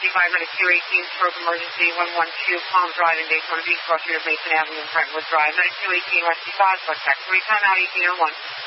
65 minutes 218, stroke emergency 112, Palm Drive in Daytona Beach, cross street of Mason Avenue and Brentwood Drive. Minute 218, West 5, contact 3, time out 1801.